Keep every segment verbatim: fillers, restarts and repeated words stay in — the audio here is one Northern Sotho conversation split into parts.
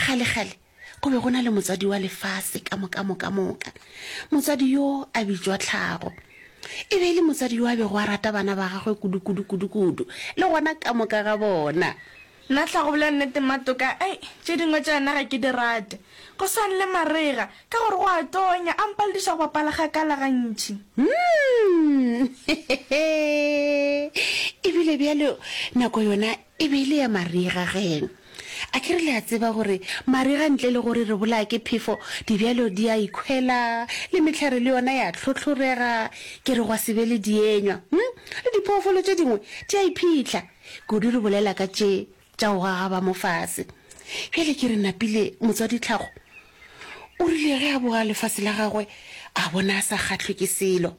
gale gale go be gona le motswadi wa lefase ka moka moka moka motswadi yo a bijwa Tlhago e be le motswadi yo a be go a rata bana ba gagwe kudu kudu kudu kudu le gona ka moka ga bona nna Tlhago bolela nnete matoka ai tše dingwe tša nna ga ke di rate go swane le marega ka gore go a tonya a mpalediša go bapala kgakala gantši ebile bjalo nako yona e be ile ya marega geng a ke re le a tseba gore marega ntle le gore re bola ke phefo dibjalo di a ikhwela le metlhare le yona ya tlhotlhorega ke re go se be le dienywa le diphoofolo tše dingwe di a iphitlha kudu re bolela ka tše tša go gaba mofase bjale ke re napile motswadi Tlhago o rile ge a boga lefase la gagwe a bona a sa kgatlhwe ke selo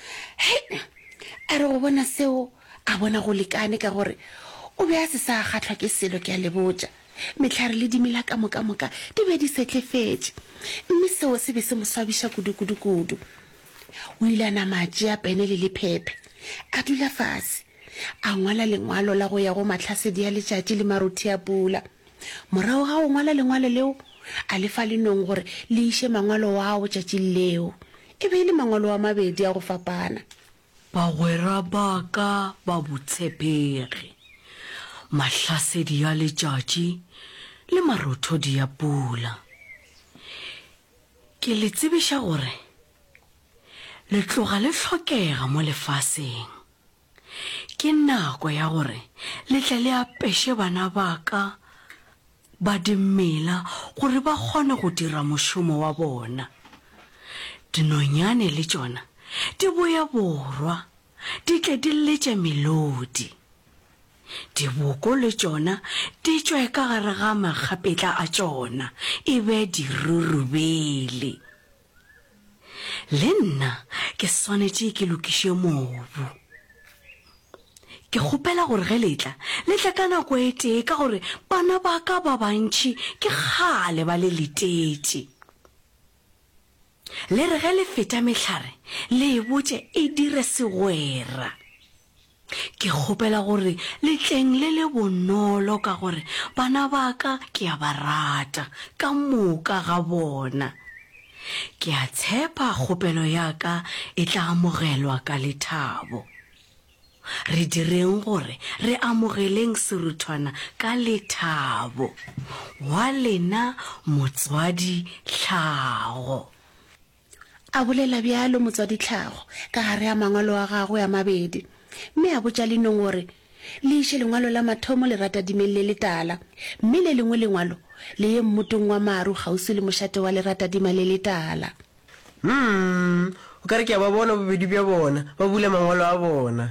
a re go bona seo a bona go lekane ka gore o be a se sa kgatlhwa ke selo ke a lebotša metlhare le dimela ka moka moka di be di setlefetse mme seo se be se mo swabiša kudu kudu kudu o ile a nama a tšea pene le lephephe a dula fase a ngwala lengwalo la go ya go matlhasedi ya letšatši le marothi a pula morago ga go ngwala lengwalo leo a lefa lenong gore le iše mangwalo wa go tšatši leo e be le mangwalo wa mabedi a go fapana bagwera baka ba botshepegi mahlasedi ya letšatši le marothodi ya pula ke le tsebiša gore le tloga le hlokega mo lefaseng ke nako ya gore le tle le apeše bana baka ba dimela gore ba kgone go dira mošomo wa bona dinonyane le tšona di boya borwa di tle di letše melodi diboko le tšona di tšwe ka gare ga makgapetla a tšona e be di rurubele le nna ke swanetše ke lokiše mobu ke kgopela gore ge letla letla ka nako e tee ka gore bana ba ka ba bantši ke kgale ba le letetše le re ge le feta mehlare le e botše e dire segwera ke kgopela gore le tleng le le bonolo ka gore bana ba ka ke a ba rata ka moka ga bona ke a tshepa kgopelo ya ka e tla amogelwa ka lethabo re direng gore re amogeleng seruthwana ka lethabo wa lena motswadi Tlhago a bolela bjalo motswadi Tlhago ka gare ya mangwalo a gagwe ya mabedi mme a botša lenong gore le iše lengwalo la mathomo le rata dimele le tala mme le lengwe lengwalo le ye mmotong wa maru gausi le mošate wa le rata dimele le tala mm o ka re ke a ba bona bobedi bja bona ba bule mangwalo a bona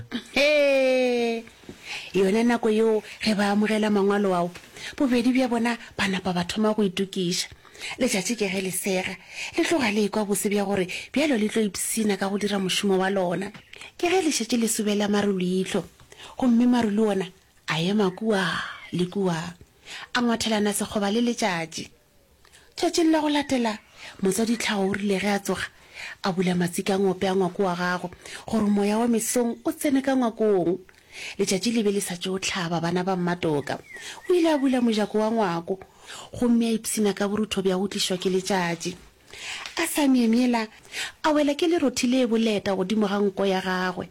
he yona nako yo ge ba amogela mangwalo ao bobedi bja bona ba napa ba thoma go itukiša letšatši ke ge le sega le tloga le ekwa bose bja gore bjalo le tlo ipsina ka go dira mošomo wa lona ke ge le šetše le subela maru leihlo gomme maru le ona a ema kua le kua a ngwathelana sekgoba le letšatši tšatšing la go latela motswadi Tlhago o rile ge a tsoga a bula matsi ka ngope a ngwako wa gago gore moya wa mesong o tsene ka ngwakong letšatši le be le sa tšo tlhaba bana ba mmatoka o ile a bula mojako wa ngwako gomme a ipsina ka borutho bja go tlišwa ke letšatši a sa miemiela a wela ke lerothi le boleta godimo ga nko ya gagwe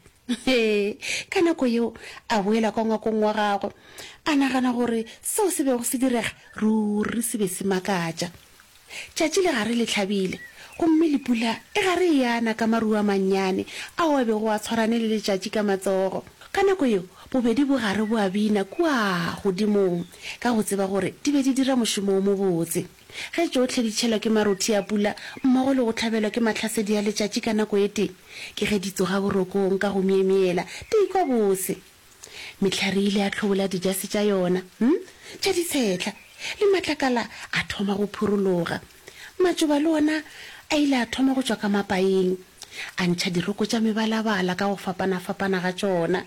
ka nako yeo a boela ka ngwakong wa gagwe a nagana gore seo se bego se direga ruri se be se makatša tšatši le gare le tlhabile gomme le pula e gare e yana ka maru a mannyane ao a bego a tshwarane le letšatši ka matsogo ka nako yeo bobedi bo gare bo a bina kua godimong ka go tseba gore di be di dira mošomo o mobotse ge tšotlhe di tšhelwa ke marothi a pula mmogo le go tlhabelwa ke mahlasedi ya letšatši ka nako e teng ke ge di tsoga borokong ka go miemiela di ikwa bose metlhare ile a tlhobola dijase tša yona hm tša ditshetla le matlakala a thoma go phurologa matšoba le ona a ile a thoma go tšwa ka mapaeng a ntšha diroko tša mebalabala ka go fapana-fapana ga tšona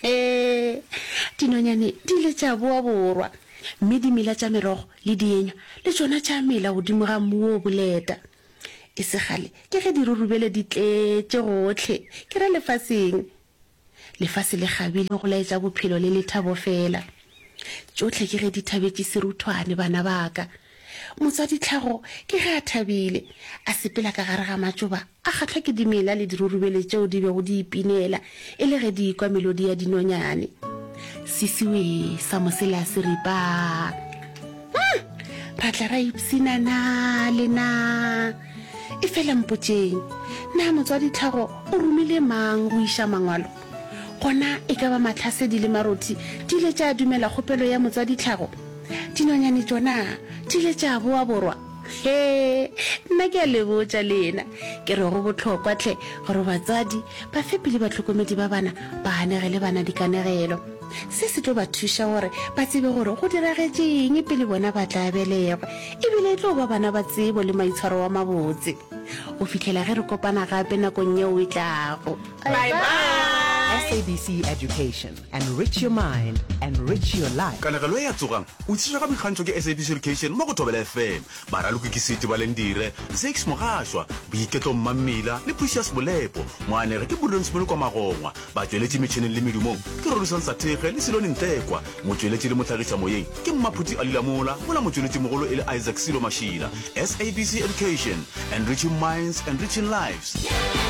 dinonyane di ile tša boa borwa mme dimela tša merogo le dienywa le tšona tša mela godimo ga mmu o boleta e segale ke ge dirurubele di tletše gotlhe ke ra lefaseng lefase le gabile go laetša bophelo le lethabo fela tšotlhe ke ge di thabetše seruthwane bana baka motswaditlhago ke ge a thabile a sepela ka gare ga matsoba a kgatlhwa ke dimela le dirurubele tseo di bego di ipinela e le ge di ikwa melodi ya dinonyane. Sisiwe sa mosela seripa ra tla ra ipsinana le na e fela mpotseng na motswaditlhago o romile mang go iša mangwalo gona e ka ba matlhasedi le maroti di ile tša dumela kgopelo ya motswaditlhago. Dinonyane tsona di ile tša boa borwa. He nna ke a lebotša lena ke re go botlhokwa tle gore batswadi ba fepe le batlhokomedi ba bana ba ganegele bana dikanegelo. Se se tlo ba thuša gore ba tsebe gore go diragetseng pele bona ba tla belegwa ebile e tlo ba bana ba tsebo le maitshwaro wa mabotse go fitlhela ge re kopana gape nakong yeo e tlago. Bye bye. S A B C Education. Enrich your mind, enrich your life. Kanegelo ya tsogang o tshiša ga mekgantšho ke S A B C Education mo go Thobela F M. Ba raloki ke sete ba lendire Six Mogashwa boiketlo Mmamila le Precious Molepo moanege ke Bulons Moloko Magongwa ba tsweletše metšhineng le medumong ke Rorisang Sathege le Silone Ntekwa motsweletše le motlhagiša moyeng ke Mmaphuti Alilamola mola motsweletše mogolo e le Isaac Silo Mashila. S A B C Education, enriching minds, enriching lives.